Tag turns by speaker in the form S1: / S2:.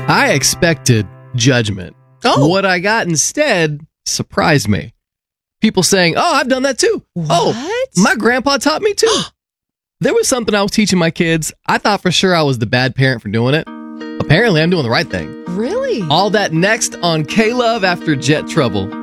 S1: I expected judgment.
S2: Oh.
S1: What I got instead surprised me. People saying, oh, I've done that too.
S2: What?
S1: Oh, my grandpa taught me too. There was something I was teaching my kids. I thought for sure I was the bad parent for doing it. Apparently, I'm doing the right thing.
S2: Really?
S1: All that next on K-Love after Jet Trouble.